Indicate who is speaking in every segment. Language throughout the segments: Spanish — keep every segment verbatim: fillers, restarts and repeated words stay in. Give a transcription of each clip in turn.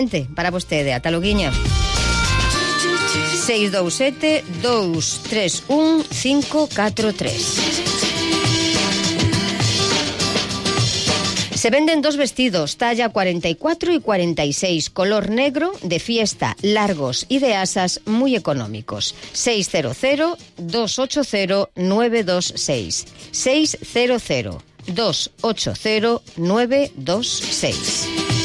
Speaker 1: Para vostede, ata loguiño. seis dos sete, dos tres un, cinco catro tres. Se venden dos vestidos, talla cuarenta y cuatro y cuarenta y seis, color negro, de fiesta, largos y de asas, muy económicos. seis cero cero, dos ocho cero, nueve dos seis. seis cero cero, dos ocho cero, nueve dos seis.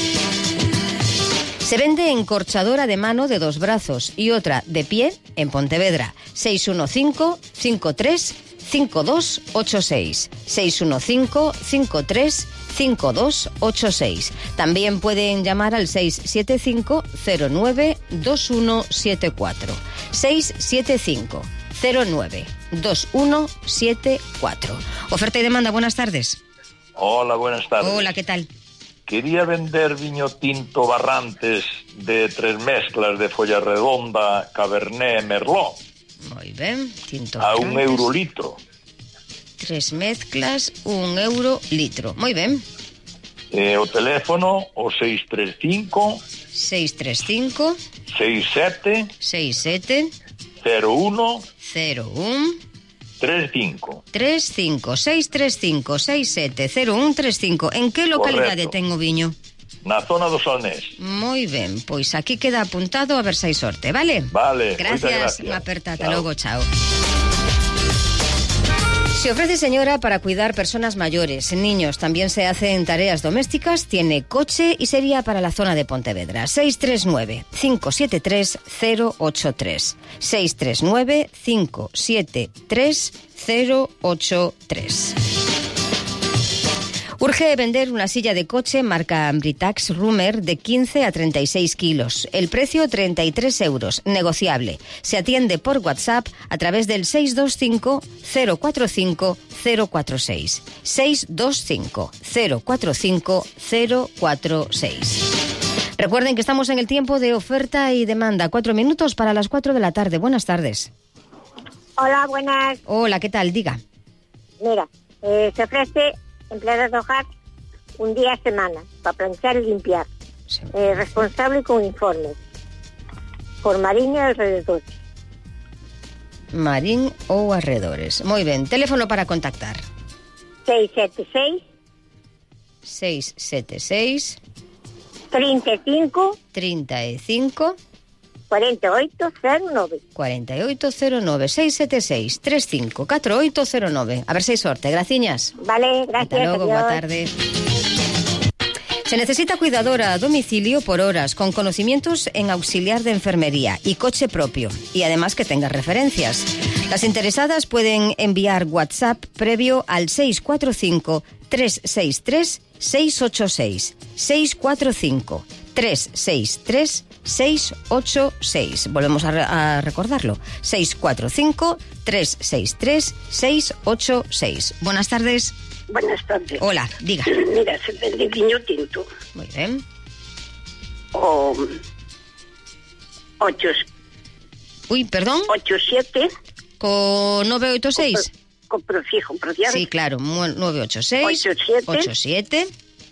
Speaker 1: Se vende encorchadora de mano de dos brazos y otra de pie en Pontevedra. seis uno cinco, cinco tres, cinco dos ocho seis. seis uno cinco, cinco tres, cinco dos ocho seis. También pueden llamar al seis siete cinco, cero nueve, dos uno siete cuatro. seis siete cinco, cero nueve, dos uno siete cuatro. Oferta y demanda, buenas tardes.
Speaker 2: Hola, buenas tardes.
Speaker 1: Hola, ¿qué tal?
Speaker 2: Quería vender viño tinto Barrantes de tres mezclas de folla redonda, Cabernet, Merlot.
Speaker 1: Muy bien, tinto
Speaker 2: a
Speaker 1: Barrantes.
Speaker 2: un euro litro.
Speaker 1: Tres mezclas, un euro litro. Muy bien.
Speaker 2: Eh, o teléfono, o seis tres cinco...
Speaker 1: seis tres cinco...
Speaker 2: seis siete...
Speaker 1: seis siete...
Speaker 2: cero uno...
Speaker 1: cero uno...
Speaker 2: tres cinco.
Speaker 1: tres cinco, seis tres cinco, seis siete cero uno tres cinco. En que localidade ten o viño?
Speaker 2: Na zona do Salnés.
Speaker 1: Moi ben, pois aquí queda apuntado, a ver se hai sorte, vale?
Speaker 2: Vale,
Speaker 1: gracias.
Speaker 2: gracias.
Speaker 1: Unha aperta, ata
Speaker 2: Chao.
Speaker 1: logo, chao. Se ofrece, señora, para cuidar personas mayores, niños, también se hacen tareas domésticas, tiene coche y sería para la zona de Pontevedra. seis tres nueve, cinco siete tres, cero ocho tres. seis tres nueve, cinco siete tres, cero ocho tres. Urge vender una silla de coche marca Britax Rummer de quince a treinta y seis kilos. El precio treinta y tres euros, negociable. Se atiende por WhatsApp a través del seis dos cinco, cero cuatro cinco, cero cuatro seis. seis dos cinco, cero cuatro cinco, cero cuatro seis. Recuerden que estamos en el tiempo de oferta y demanda. Cuatro minutos para las cuatro de la tarde. Buenas tardes.
Speaker 3: Hola, buenas.
Speaker 1: Hola, ¿qué tal? Diga.
Speaker 3: Mira, eh, se ofrece empleadas de hogar un día a semana para planchar y limpiar.
Speaker 1: Sí.
Speaker 3: Eh, responsable con informes. Por Mariño y alrededor.
Speaker 1: Marín ou arredores. Moi ben. Teléfono para contactar.
Speaker 3: seis siete seis,
Speaker 1: seis siete seis,
Speaker 3: treinta y cinco,
Speaker 1: treinta y cinco,
Speaker 3: cuarenta y ocho cero nueve.
Speaker 1: cuarenta y ocho cero nueve. seis siete seis, treinta y cinco, cuarenta y ocho cero nueve. A ver si hay sorte. Graciñas.
Speaker 3: Vale, gracias.
Speaker 1: Hasta luego,
Speaker 3: adiós.
Speaker 1: boa tarde. Se necesita cuidadora a domicilio por horas, con conocimientos en auxiliar de enfermería y coche propio, y además que tenga referencias. Las interesadas pueden enviar WhatsApp previo al seis cuatro cinco, tres seis tres, seis ocho seis. seis cuatro cinco, tres seis tres, seis ocho seis. Volvemos a, re- a recordarlo. seis cuatro cinco, tres seis tres, seis ocho seis. Buenas tardes.
Speaker 4: Buenas tardes.
Speaker 1: Hola, diga.
Speaker 4: Mira, se vende viño tinto.
Speaker 1: Muy bien.
Speaker 4: O ocho,
Speaker 1: Uy, perdón.
Speaker 4: ocho siete.
Speaker 1: Con nueve ocho seis.
Speaker 4: Con prefijo, prociar.
Speaker 1: Sí, claro, mu- nueve ocho seis.
Speaker 4: ocho siete.
Speaker 1: ocho siete.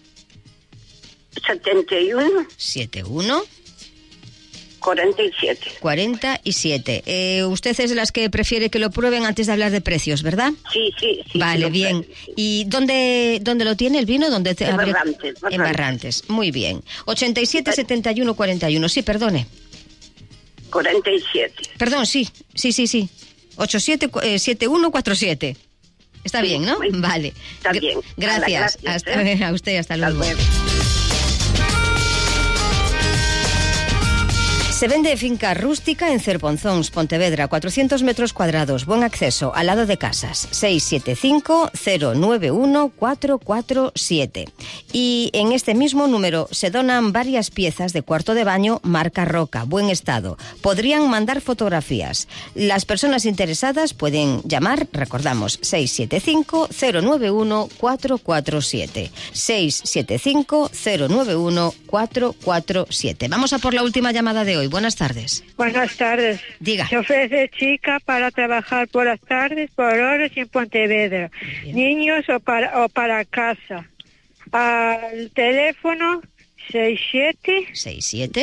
Speaker 4: setenta y uno.
Speaker 1: siete uno.
Speaker 4: cuarenta y siete.
Speaker 1: cuarenta y siete. Eh, usted es de las que prefiere que lo prueben antes de hablar de precios, ¿verdad?
Speaker 4: Sí, sí, sí.
Speaker 1: Vale,
Speaker 4: sí,
Speaker 1: bien.
Speaker 4: sí, sí.
Speaker 1: ¿Y dónde, dónde lo tiene el vino? ¿Dónde te
Speaker 4: En
Speaker 1: habría-
Speaker 4: Barrantes,
Speaker 1: En
Speaker 4: Barrantes.
Speaker 1: Barrantes. Muy bien. ochenta y siete, setenta y uno, cuarenta y uno. Sí, perdone.
Speaker 4: cuarenta y siete.
Speaker 1: Perdón, sí. Sí, sí, sí. ochenta y siete, eh, setenta y uno, cuarenta y siete. Está
Speaker 4: Sí,
Speaker 1: bien, ¿no?
Speaker 4: muy bien.
Speaker 1: Vale.
Speaker 4: Está
Speaker 1: Gr-
Speaker 4: bien.
Speaker 1: Gracias.
Speaker 4: Hala, gracias,
Speaker 1: Hasta,
Speaker 4: ¿eh?
Speaker 1: a usted, hasta
Speaker 4: Hasta
Speaker 1: luego.
Speaker 4: luego.
Speaker 1: Se vende finca rústica en Cerponzóns, Pontevedra, cuatrocientos metros cuadrados, buen acceso, al lado de casas. seis siete cinco, cero nueve uno, cuatro cuatro siete. Y en este mismo número se donan varias piezas de cuarto de baño marca Roca, buen estado. Podrían mandar fotografías. Las personas interesadas pueden llamar, recordamos, seis siete cinco, cero nueve uno, cuatro cuatro siete. seis siete cinco, cero nueve uno, cuatro cuatro siete. Vamos a por la última llamada de hoy. Buenas tardes.
Speaker 5: Buenas tardes.
Speaker 1: Diga.
Speaker 5: Se ofrece chica para trabajar por las tardes, por horas y en Pontevedra.
Speaker 1: Bien.
Speaker 5: Niños o para, o para casa. Al teléfono seis siete
Speaker 1: seis siete